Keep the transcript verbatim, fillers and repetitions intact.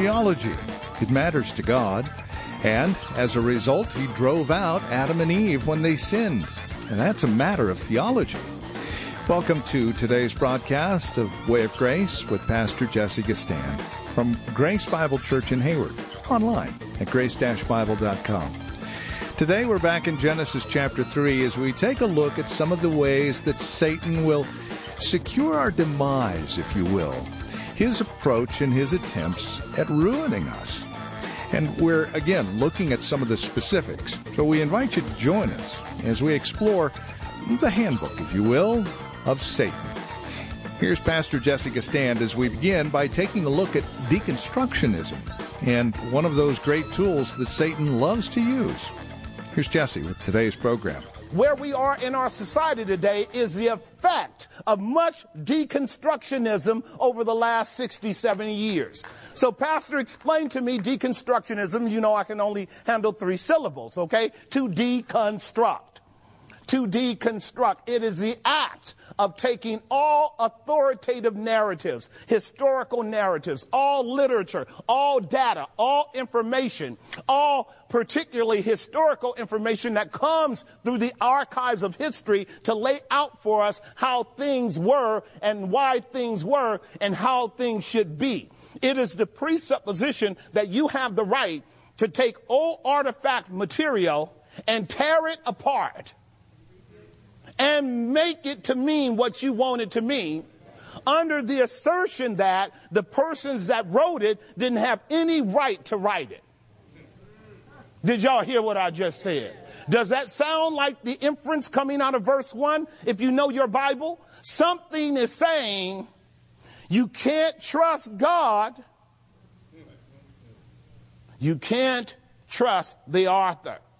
theology. It matters to God. And as a result, he drove out Adam and Eve when they sinned. And that's a matter of theology. Welcome to today's broadcast of Way of Grace with Pastor Jesse Gistand from Grace Bible Church in Hayward, online at grace dash bible dot com. Today we're back in Genesis chapter three as we take a look at some of the ways that Satan will secure our demise, if you will, his approach and his attempts at ruining us. And we're, again, looking at some of the specifics. So we invite you to join us as we explore the handbook, if you will, of Satan. Here's Pastor Jesse Gistand as we begin by taking a look at deconstructionism and one of those great tools that Satan loves to use. Here's Jesse with today's program. Where we are in our society today is the effect of much deconstructionism over the last sixty, seventy years. So, Pastor, explain to me deconstructionism. You know I can only handle three syllables, okay? To deconstruct. To deconstruct. It is the act of taking all authoritative narratives, historical narratives, all literature, all data, all information, all particularly historical information that comes through the archives of history to lay out for us how things were and why things were and how things should be. It is the presupposition that you have the right to take old artifact material and tear it apart and make it to mean what you want it to mean, under the assertion that the persons that wrote it didn't have any right to write it. Did y'all hear what I just said? Does that sound like the inference coming out of verse one? If you know your Bible, something is saying you can't trust God. You can't trust the author.